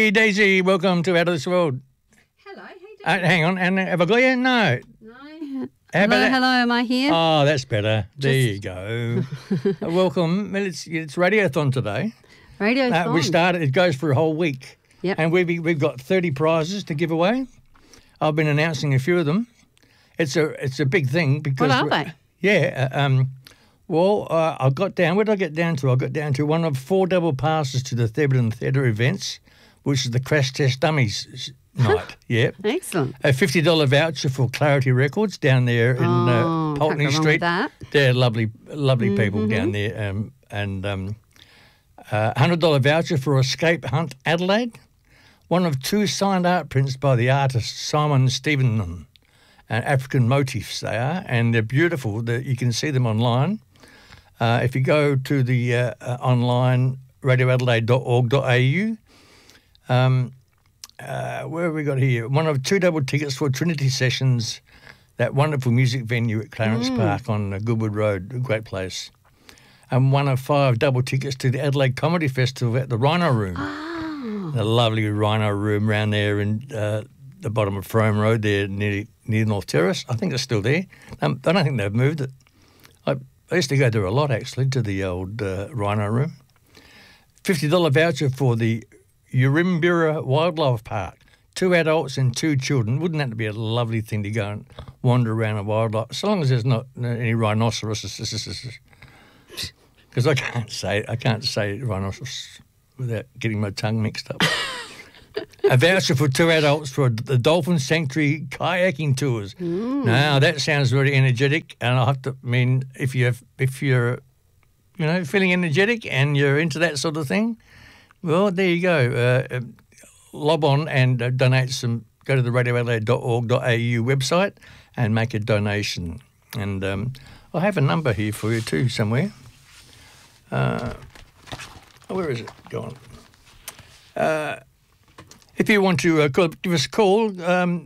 Hey, Daisy, welcome to Out of This World. Hello, how you doing? Hang on, and have I got you? No. No. Hello, am I here? Oh, that's better. There you go. Welcome. Well, it's Radiothon today. Radiothon. We started. It goes for a whole week. Yep. And we've got 30 prizes to give away. I've been announcing a few of them. It's a big thing because. What are they? Yeah. I got down. Where did I get down to? I got down to one of 4 double passes to the Thebarton Theatre events, which is the Crash Test Dummies night. Yep. Excellent. A $50 voucher for Clarity Records down there in Can't Pulteney go wrong Street. with that. They're lovely people down there. $100 voucher for Escape Hunt Adelaide. One of 2 signed art prints by the artist Simon Stevenson. African motifs they are, and they're beautiful. You can see them online. If you go to the online radioadelaide.org.au, where have we got here? One of 2 double tickets for Trinity Sessions, that wonderful music venue at Clarence Park on Goodwood Road, a great place. And one of 5 double tickets to the Adelaide Comedy Festival at the Rhino Room. The lovely Rhino Room around there in the bottom of Frome Road there near North Terrace. I think it's still there. I don't think they've moved it. I used to go there a lot, actually, to the old Rhino Room. $50 voucher for the Urimbura Wildlife Park. 2 adults and 2 children. Wouldn't that be a lovely thing to go and wander around a wildlife? So long as there's not any rhinoceroses. Because I can't say rhinoceros without getting my tongue mixed up. A voucher for 2 adults for the Dolphin Sanctuary kayaking tours. Now that sounds very energetic, and if you're feeling energetic and you're into that sort of thing, well, there you go. Log on and donate some. Go to the radioadelaide.org.au website and make a donation. And I have a number here for you too somewhere. Where is it? Go on. If you want to give us a call,